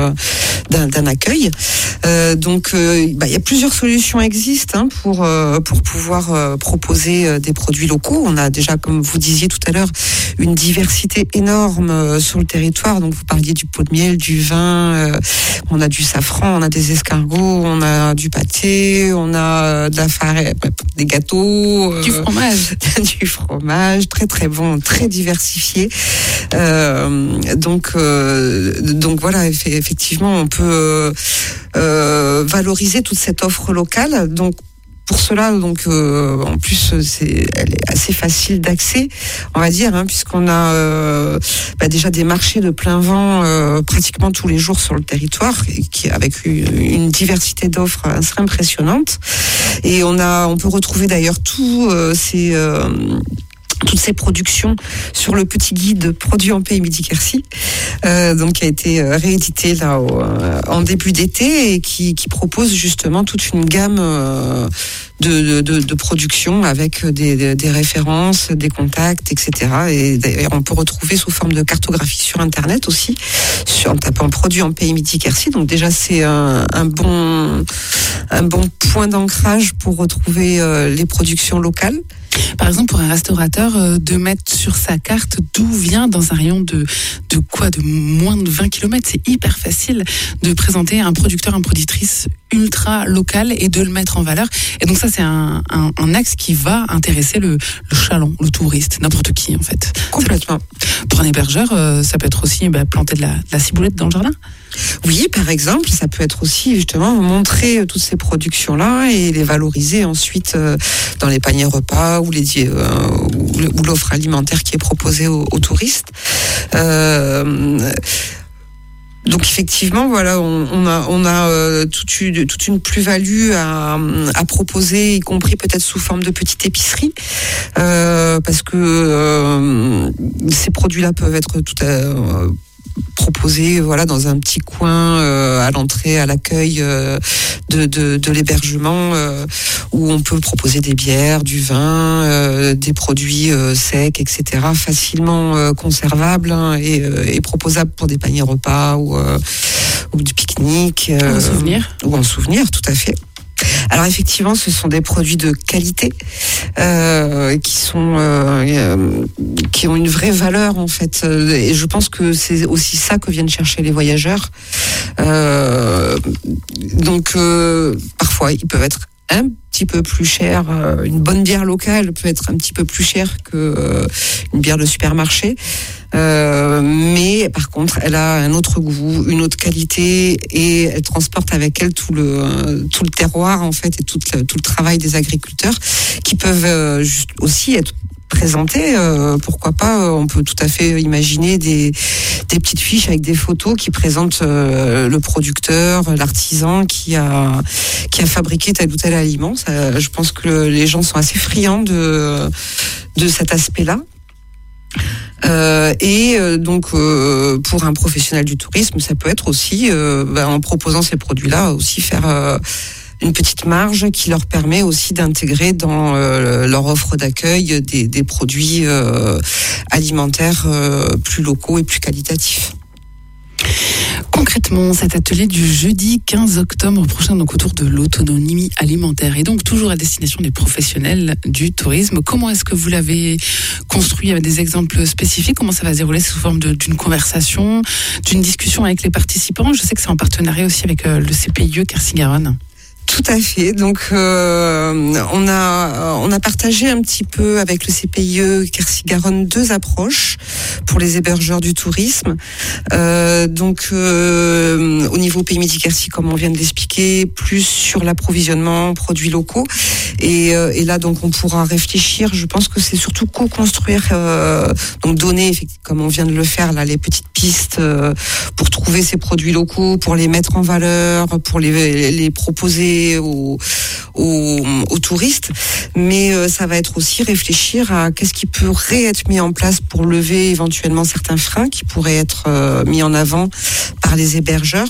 d'un accueil. Donc, il y a plusieurs solutions existent pour pouvoir proposer des produits locaux. On a déjà, comme vous disiez tout à l'heure, une diversité énorme sur le territoire. Donc, vous parliez du pot de miel, du vin, on a du safran, on a des escargots, on a du pâté, on a de la farine, des gâteaux, du fromage, du fromage, très très bon, très diversifié. Donc voilà, effectivement, on peut valoriser toute cette offre locale. Donc pour cela, en plus, elle est assez facile d'accès, on va dire, puisqu'on a déjà des marchés de plein vent pratiquement tous les jours sur le territoire, avec une diversité d'offres assez impressionnante. Et on peut retrouver d'ailleurs toutes ces productions sur le petit guide Produits en Pays Midi-Quercy, qui a été réédité là en début d'été et qui propose justement toute une gamme de production avec des références, des contacts, etc. Et d'ailleurs, on peut retrouver sous forme de cartographie sur Internet aussi, en tapant Produits en Pays Midi-Quercy. Donc déjà, c'est un bon point d'ancrage pour retrouver les productions locales. Par exemple, pour un restaurateur, de mettre sur sa carte d'où vient dans un rayon de moins de 20 km, c'est hyper facile de présenter un producteur, une productrice ultra local et de le mettre en valeur. Et donc ça, c'est un axe qui va intéresser le chaland, le touriste, n'importe qui en fait. Complètement. Pour un hébergeur, ça peut être aussi planter de la ciboulette dans le jardin. Oui, par exemple, ça peut être aussi justement montrer toutes ces productions-là et les valoriser ensuite dans les paniers repas ou l'offre alimentaire qui est proposée aux touristes. Donc effectivement, voilà, on a toute une plus-value à proposer, y compris peut-être sous forme de petite épicerie, parce que ces produits-là peuvent être proposés dans un petit coin à l'entrée, à l'accueil de l'hébergement, où on peut proposer des bières, du vin, des produits secs, etc., facilement conservables et proposables pour des paniers repas ou du pique-nique. Ou en souvenir, tout à fait. Alors effectivement, ce sont des produits de qualité qui ont une vraie valeur en fait. Et je pense que c'est aussi ça que viennent chercher les voyageurs. Parfois, ils peuvent être un petit peu plus cher. Une bonne bière locale peut être un petit peu plus chère que une bière de supermarché. Mais par contre, elle a un autre goût, une autre qualité, et elle transporte avec elle tout le terroir en fait et tout le travail des agriculteurs qui peuvent aussi être présentés. Pourquoi pas, on peut tout à fait imaginer des petites fiches avec des photos qui présentent le producteur, l'artisan qui a fabriqué tel ou tel aliment. Ça, je pense que les gens sont assez friands de cet aspect-là. Pour un professionnel du tourisme, ça peut être aussi, en proposant ces produits-là, aussi faire une petite marge qui leur permet aussi d'intégrer dans leur offre d'accueil des produits alimentaires plus locaux et plus qualitatifs. Concrètement, cet atelier du jeudi 15 octobre prochain, donc autour de l'autonomie alimentaire, et donc toujours à destination des professionnels du tourisme. Comment est-ce que vous l'avez construit avec des exemples spécifiques? Comment ça va se dérouler? C'est sous forme d'une conversation, d'une discussion avec les participants? Je sais que c'est en partenariat aussi avec le CPIE Quercy-Garonne. Tout à fait. Donc, on a partagé un petit peu avec le CPIE Quercy-Garonne 2 approches pour les hébergeurs du tourisme. Au niveau Pays Midi-Quercy, comme on vient de l'expliquer, plus sur l'approvisionnement produits locaux. Et là, donc, on pourra réfléchir. Je pense que c'est surtout co-construire, donc donner, comme on vient de le faire là, les petites pistes pour trouver ces produits locaux, pour les mettre en valeur, pour les proposer aux touristes, mais ça va être aussi réfléchir à qu'est-ce qui pourrait être mis en place pour lever éventuellement certains freins qui pourraient être mis en avant par les hébergeurs.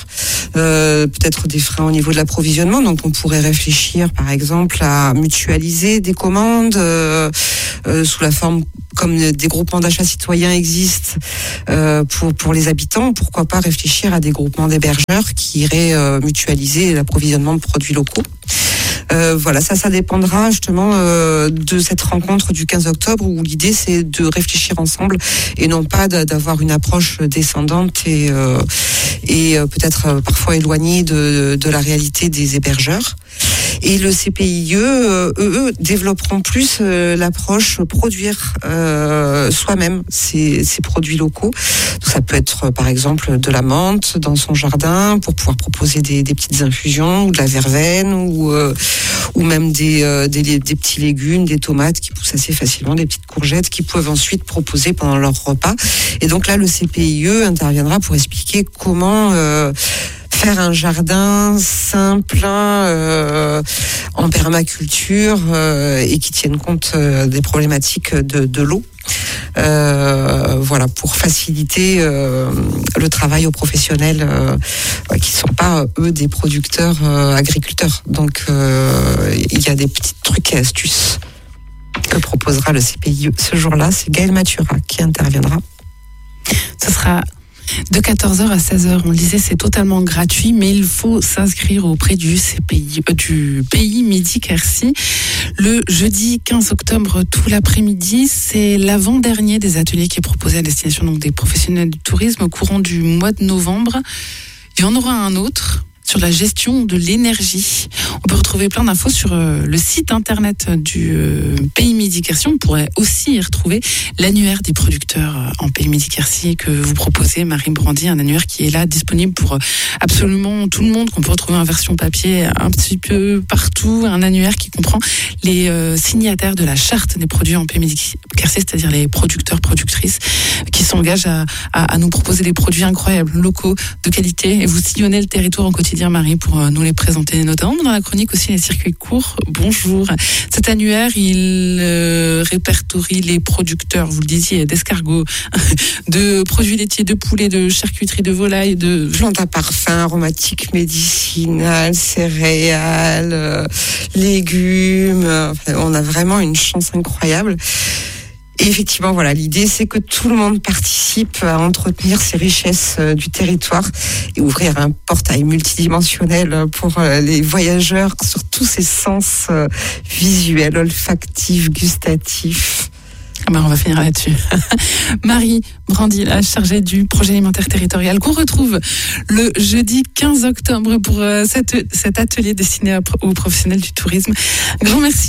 peut-être des freins au niveau de l'approvisionnement. Donc on pourrait réfléchir par exemple à mutualiser des commandes sous la forme comme des groupements d'achats citoyens existent pour les habitants. Pourquoi pas réfléchir à des groupements d'hébergeurs qui iraient mutualiser l'approvisionnement de produits locaux. Voilà, ça dépendra justement de cette rencontre du 15 octobre où l'idée c'est de réfléchir ensemble et non pas d'avoir une approche descendante et peut-être parfois éloignée de la réalité des hébergeurs. Et le CPIE, eux, développeront plus l'approche produire soi-même ces produits locaux. Donc, ça peut être par exemple de la menthe dans son jardin pour pouvoir proposer des petites infusions ou de la verveine ou même des petits légumes, des tomates qui poussent assez facilement, des petites courgettes qu'ils peuvent ensuite proposer pendant leur repas. Et donc là, le CPIE interviendra pour expliquer comment faire un jardin simple en permaculture et qui tienne compte des problématiques de l'eau. Voilà, pour faciliter le travail aux professionnels qui ne sont pas eux des producteurs agriculteurs. Donc il y a des petits trucs et astuces que proposera le CPIE ce jour-là. C'est Gaël Mathura qui interviendra. Ce sera de 14h à 16h, on le disait, c'est totalement gratuit, mais il faut s'inscrire auprès du CPI, du Pays Midi Quercy. Le jeudi 15 octobre, tout l'après-midi, c'est l'avant-dernier des ateliers qui est proposé à destination donc des professionnels du tourisme au courant du mois de novembre. Il y en aura un autre sur la gestion de l'énergie. On peut retrouver plein d'infos sur le site internet du Pays Midi Quercy. On pourrait aussi y retrouver l'annuaire des producteurs en Pays Midi Quercy que vous proposez, Marie Brandy, un annuaire qui est là disponible pour absolument tout le monde, qu'on peut retrouver en version papier un petit peu partout, un annuaire qui comprend les signataires de la charte des produits en Pays Midi Quercy, c'est-à-dire les producteurs, productrices qui s'engagent à nous proposer des produits incroyables, locaux, de qualité, et vous sillonnez le territoire en quotidien, Marie, pour nous les présenter, notamment dans la chronique aussi les circuits courts. Bonjour. Cet annuaire, il répertorie les producteurs, vous le disiez, d'escargots, de produits laitiers, de poulet, de charcuterie, de volaille, de plantes à parfum, aromatiques, médicinales, céréales, légumes. On a vraiment une chance incroyable. Et effectivement, voilà, l'idée, c'est que tout le monde participe à entretenir ces richesses du territoire et ouvrir un portail multidimensionnel pour les voyageurs sur tous ces sens visuels, olfactifs, gustatifs. Ben, on va finir là-dessus. Marie Brandy, la chargée du projet alimentaire territorial, qu'on retrouve le jeudi 15 octobre pour cet atelier destiné aux professionnels du tourisme. Grand merci.